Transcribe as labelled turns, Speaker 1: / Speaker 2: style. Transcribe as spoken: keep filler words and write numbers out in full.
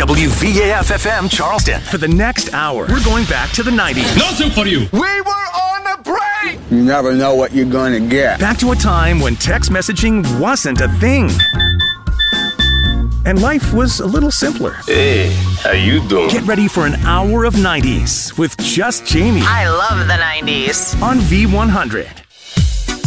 Speaker 1: W V A F F M Charleston. For the next hour, we're going back to the nineties.
Speaker 2: Nothing for you.
Speaker 3: We were on a break.
Speaker 4: You never know what you're going to get.
Speaker 1: Back to a time when text messaging wasn't a thing. And life was a little simpler.
Speaker 5: Hey, how you doing?
Speaker 1: Get ready for an hour of nineties with Just Jamie.
Speaker 6: I love the nineties.
Speaker 1: On V one hundred.